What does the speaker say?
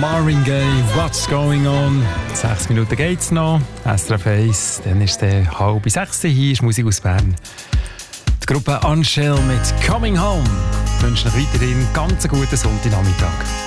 Marvin Gaye, What's Going On? 6 Minuten geht's noch. SRF 1, dann ist es 5:30. Hier ist Musik aus Bern. Die Gruppe Unshell mit Coming Home. Ich wünsche euch weiterhin einen ganz guten Sonntagnachmittag.